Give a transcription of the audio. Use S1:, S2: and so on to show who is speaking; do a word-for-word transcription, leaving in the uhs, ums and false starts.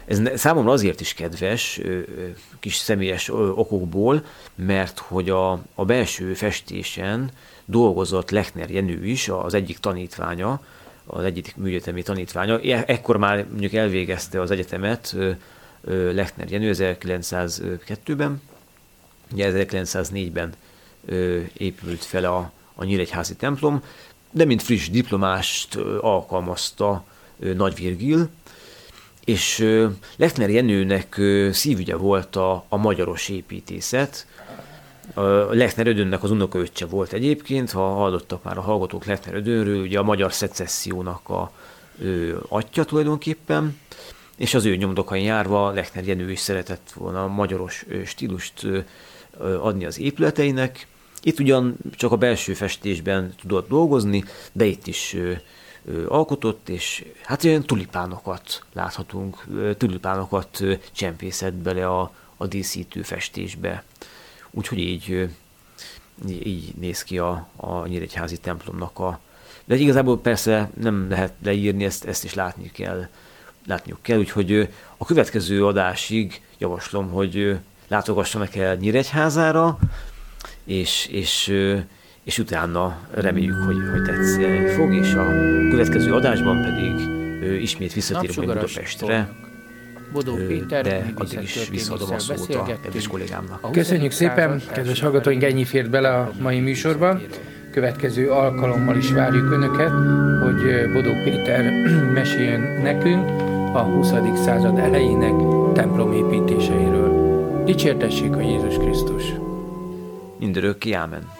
S1: Ez számomra azért is kedves, kis személyes okokból, mert hogy a, a belső festésen dolgozott Lechner Jenő is, az egyik tanítványa, az egyik műegyetemi tanítványa. Ekkor már mondjuk elvégezte az egyetemet Lechner Jenő ezerkilencszázkettőben, ugye ezerkilencszáznégyben épült fel a, a nyíregyházi templom, de mint friss diplomást alkalmazta Nagy Virgil, és Lechner Jenőnek szívügye volt a, a magyaros építészet. A Lechner Ödönnek az unokaöccse volt egyébként, ha hallottak már a hallgatók Lechner Ödönről, ugye a magyar szecessziónak a ő, atya tulajdonképpen, és az ő nyomdokain járva Lechner Jenő is szeretett volna a magyaros stílust adni az épületeinek. Itt ugyan csak a belső festésben tudott dolgozni, de itt is alkotott, és hát olyan tulipánokat láthatunk, tulipánokat csempészett bele a, a díszítő festésbe. Úgyhogy így, így néz ki a, a nyíregyházi templomnak a... De igazából persze nem lehet leírni, ezt, ezt is látni kell, látniuk kell, úgyhogy a következő adásig javaslom, hogy látogassanak el Nyíregyházára, és, és, és utána reméljük, hogy, hogy tetszeni fog, és a következő adásban pedig ismét visszatérünk Budapestre.
S2: Bodó Péter,
S1: de addig is visszaadom a szót a kedves kollégámnak.
S2: Köszönjük szépen, kedves hallgatóink, ennyi fért bele a mai műsorba. Következő alkalommal is várjuk Önöket, hogy Bodó Péter meséljen nekünk a huszadik század elejének templomépítéseiről. Dicsértessék a Jézus Krisztus!
S1: Mindörökké, ámen!